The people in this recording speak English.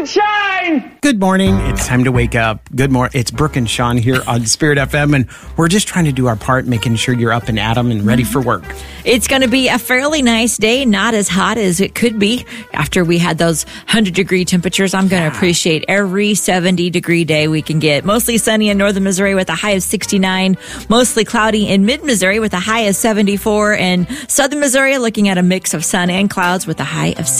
sunshine! Good morning. It's time to wake up. Good morning. It's Brooke and Sean here on Spirit FM, and we're just trying to do our part, making sure you're up and at 'em and ready for work. It's going to be a fairly nice day, not as hot as it could be after we had those 100-degree temperatures. I'm going to appreciate every 70-degree day we can get. Mostly sunny in northern Missouri with a high of 69, mostly cloudy in mid-Missouri with a high of 74, and southern Missouri looking at a mix of sun and clouds with a high of